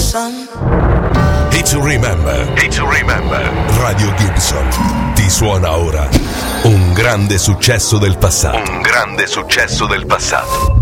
sun. Hit to remember. Hit to remember. Radio Gibson ti suona ora un grande successo del passato. Un grande successo del passato.